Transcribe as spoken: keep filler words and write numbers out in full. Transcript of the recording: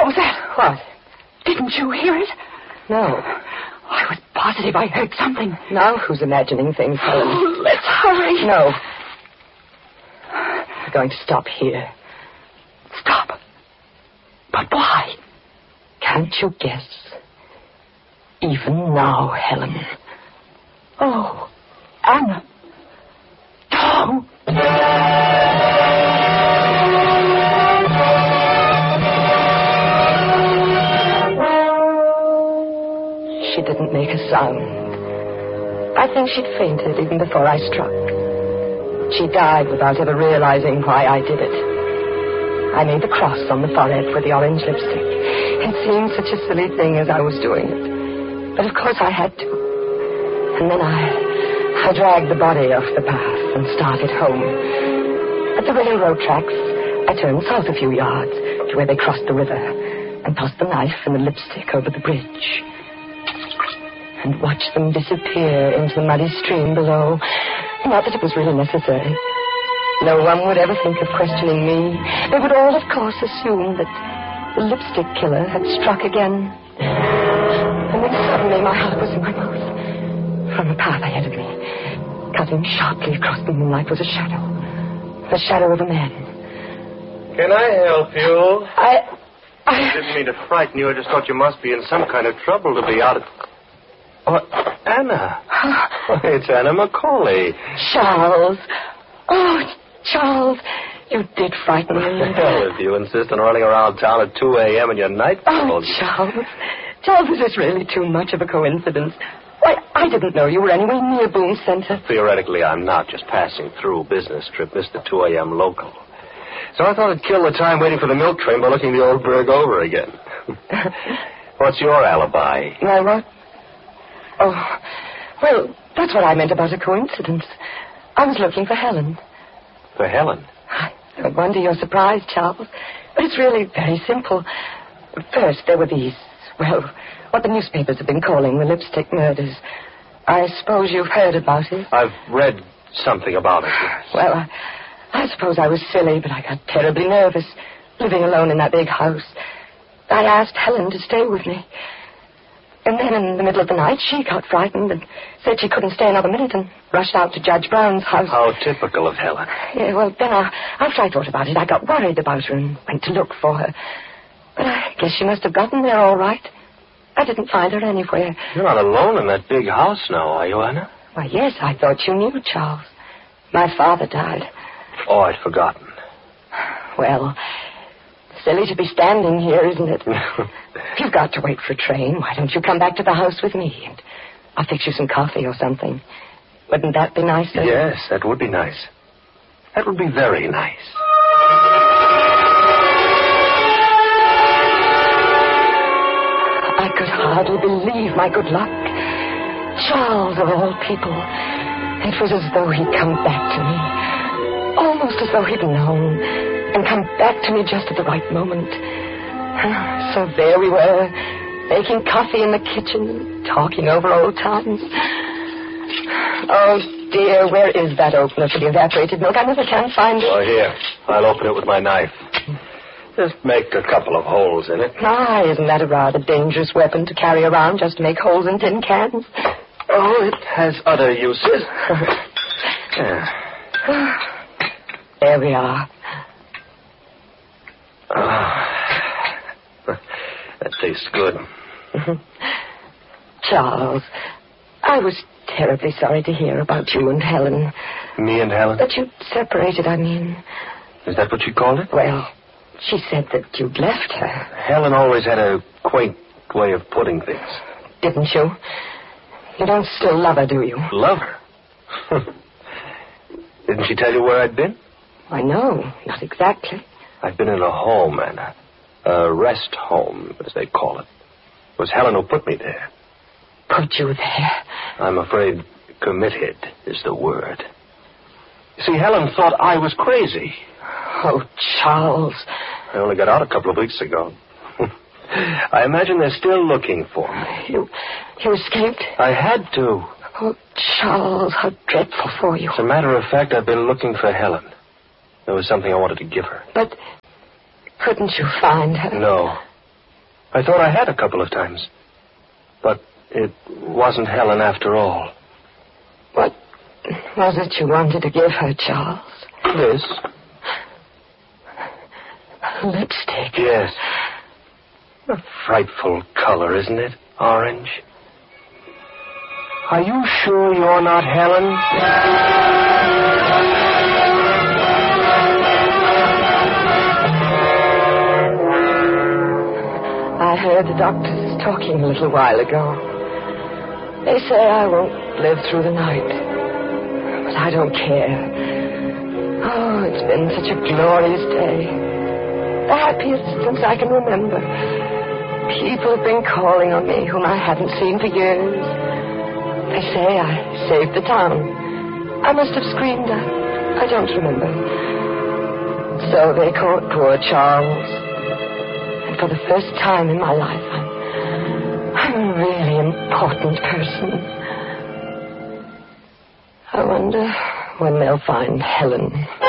was that? What? Didn't you hear it? No. I was positive I heard something. Now who's imagining things, Helen? Oh, let's hurry. No. We're going to stop here. Stop? But why? Can't you guess? Even now, Helen. Oh, Anna. No. She didn't make a sound. I think she'd fainted even before I struck. She died without ever realizing why I did it. I made the cross on the forehead with the orange lipstick. It seemed such a silly thing as I was doing it. But of course I had to. And then I... I dragged the body off the path and started home. At the railroad tracks, I turned south a few yards to where they crossed the river and tossed the knife and the lipstick over the bridge. And watched them disappear into the muddy stream below. Not that it was really necessary. No one would ever think of questioning me. They would all, of course, assume that the lipstick killer had struck again. And then suddenly my heart was in my mouth. From the path ahead of me, cutting sharply across the moonlight, was a shadow. The shadow of a man. Can I help you? I... I... I didn't mean to frighten you. I just thought you must be in some kind of trouble to be out of... Oh, Anna. It's Anna Macaulay. Charles. Oh, Charles. You did frighten me. Well, if you insist on running around town at two a.m. in your night clothes... Oh, Charles. Charles, this is really too much of a coincidence. Why, I didn't know you were anywhere near Boone Center. Theoretically, I'm not. Just passing through. Business trip. Missed the two a.m. local. So I thought I'd kill the time waiting for the milk train by looking the old burg over again. What's your alibi? My what? Oh, well, that's what I meant about a coincidence. I was looking for Helen. For Helen? I don't wonder you're surprised, Charles. But it's really very simple. First, there were these, well, what the newspapers have been calling the lipstick murders. I suppose you've heard about it. I've read something about it, yes. Well, I, I suppose I was silly, but I got terribly nervous, living alone in that big house. I asked Helen to stay with me. And then in the middle of the night, she got frightened and said she couldn't stay another minute and rushed out to Judge Brown's house. How typical of Helen. Yeah, well, then I, after I thought about it, I got worried about her and went to look for her. But I guess she must have gotten there all right. I didn't find her anywhere. You're not alone in that big house now, are you, Anna? Why, yes, I thought you knew, Charles. My father died. Oh, I'd forgotten. Well... silly to be standing here, isn't it? If you've got to wait for a train, why don't you come back to the house with me? And I'll fix you some coffee or something. Wouldn't that be nice? Yes, that would be nice. That would be very nice. I could hardly believe my good luck. Charles, of all people. It was as though he'd come back to me. Almost as though he'd known... and come back to me just at the right moment. So there we were, making coffee in the kitchen, talking over old times. Oh, dear, where is that opener for the evaporated milk? I never can find it. Oh, here. I'll open it with my knife. Just make a couple of holes in it. Ah, isn't that a rather dangerous weapon to carry around just to make holes in tin cans? Oh, it has other uses. Yeah. There we are. Oh, that tastes good. Charles, I was terribly sorry to hear about you and Helen. Me and Helen? That you'd separated, I mean. Is that what she called it? Well, she said that you'd left her. Helen always had a quaint way of putting things. Didn't you? You don't still love her, do you? Love her? Didn't she tell you where I'd been? I know, not exactly. I've been in a home, Anna. A rest home, as they call it. It was Helen who put me there. Put you there? I'm afraid committed is the word. You see, Helen thought I was crazy. Oh, Charles. I only got out a couple of weeks ago. I imagine they're still looking for me. You, you escaped? I had to. Oh, Charles, how dreadful for you. As a matter of fact, I've been looking for Helen. There was something I wanted to give her. But couldn't you find her? No. I thought I had a couple of times. But it wasn't Helen after all. What was it you wanted to give her, Charles? This? Lipstick. Yes. A frightful color, isn't it? Orange. Are you sure you're not Helen? I heard the doctors talking a little while ago. They say I won't live through the night. But I don't care. Oh, it's been such a glorious day. The happiest since I can remember. People have been calling on me whom I hadn't seen for years. They say I saved the town. I must have screamed out. I don't remember. So they caught poor Charles. And for the first time in my life, I'm, I'm a really important person. I wonder when they'll find Helen.